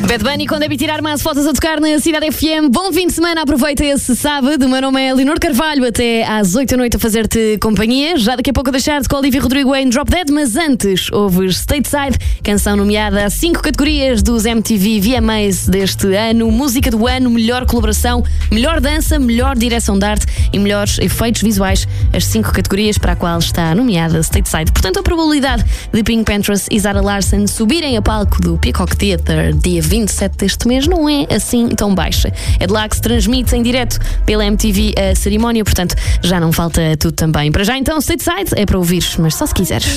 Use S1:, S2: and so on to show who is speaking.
S1: Bad Bunny com Debby Tirar mais fotos a tocar na Cidade FM. Bom fim de semana, aproveita esse sábado. O meu nome é Leonor Carvalho, até às 8 da noite a fazer-te companhia. Já daqui a pouco a deixar-te com Olivia Rodrigo em Drop Dead, mas antes ouves Stateside, canção nomeada a 5 categorias dos MTV VMAs deste ano. Música do ano, melhor colaboração, melhor dança, melhor direção de arte e melhores efeitos visuais. As 5 categorias para a qual está nomeada Stateside. Portanto, a probabilidade de Pink Panthers e Zara Larsson subirem a palco do Peacock Theatre dia 27 deste mês não é assim tão baixa. Ed Lax transmite em direto pela MTV a cerimónia, portanto já não falta tudo também. Para já então, Stateside é para ouvires, mas só se quiseres.